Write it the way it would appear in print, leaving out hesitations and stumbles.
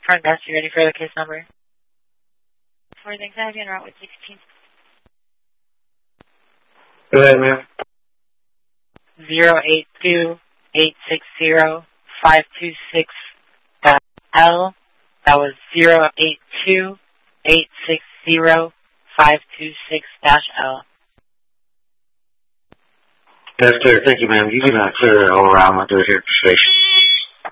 Front desk, you ready for the case number? For the exam, en route with 16. Go ahead, ma'am. 082-860-526-L. That was 082-860-526-L. That's clear. Thank you, ma'am. You can clear it all around. I'll do it here at the station.